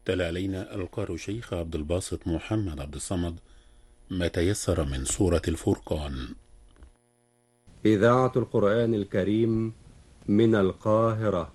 تلا علينا القارئ شيخ عبد الباسط محمد عبد الصمد ما تيسر من سورة الفرقان. إذاعة القرآن الكريم من القاهرة.